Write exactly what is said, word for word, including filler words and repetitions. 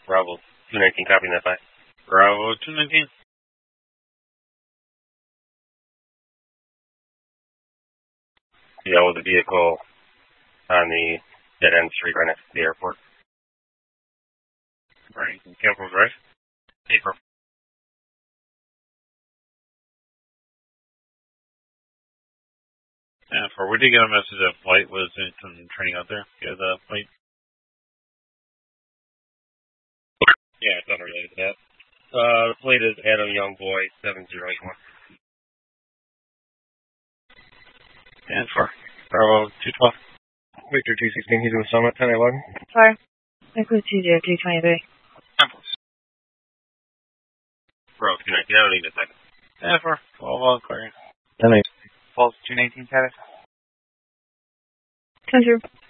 Bravo two nineteen, copying that five. Bravo two nineteen. Yeah, with the vehicle on the dead end street right next to the airport. Right, Capital Drive. Paper. And for we did get a message that flight was doing some training out there. Yeah, the flight. Yeah, it's not related to that. Uh, the flight is Adam Young Boy seven zero eight one. And for Bravo two twelve. Victor two sixteen, he's in the Summit, ten eleven. Sorry. Nicholas two zero two twenty-three. Bro, two nineteen, I don't need a second. And for twelve on clearing. ten eight. Falls two nineteen, status. ten zero.